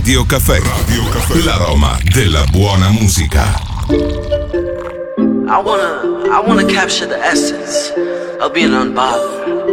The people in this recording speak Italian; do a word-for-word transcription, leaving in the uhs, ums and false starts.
Radio Caffè. Radio Caffè. L'aroma della buona musica. I wanna, I wanna capture the essence of being unbothered.